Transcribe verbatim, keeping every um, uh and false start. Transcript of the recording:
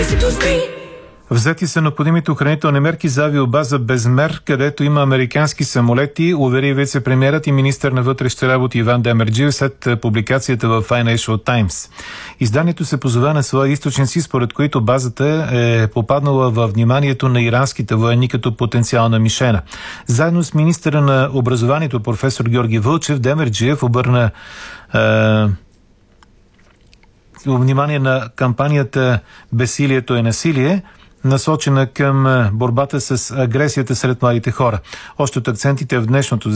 Взети са необходимите охранителни мерки за авиобаза Безмер, където има американски самолети, увери вице-премиерът и министър на вътрешните работи Иван Демерджиев след публикацията в Financial Times. Изданието се позова на свои източници, според които базата е попаднала във вниманието на иранските военни като потенциална мишена. Заедно с министъра на образованието професор Георги Вълчев, Демерджиев обърна е, внимание на кампанията "Безсилието е насилие", насочена към борбата с агресията сред младите хора. Още от акцентите в днешното